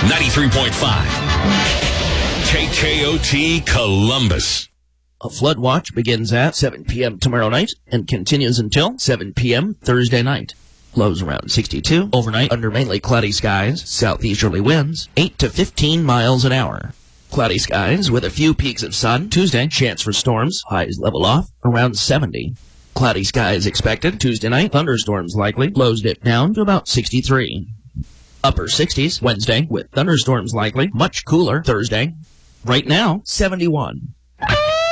93.5 KKOT Columbus. A flood watch begins at 7 p.m. tomorrow night and continues until 7 p.m. Thursday night. Lows around 62. Overnight under mainly cloudy skies, southeasterly winds, 8 to 15 miles an hour. Cloudy skies with a few peaks of sun. Tuesday, chance for storms. Highs level off around 70. Cloudy skies expected. Tuesday night, thunderstorms likely. Lows dip down to about 63. Upper 60s Wednesday with thunderstorms likely. Much cooler Thursday. Right now, 71.